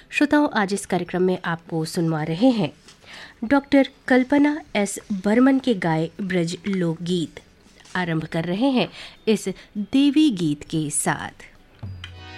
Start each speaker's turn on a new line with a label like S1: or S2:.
S1: श्रोताओं, आज इस कार्यक्रम में आपको सुनवा रहे हैं डॉक्टर कल्पना एस बर्मन के गाए ब्रज लोकगीत। आरंभ कर रहे हैं इस देवी गीत के साथ।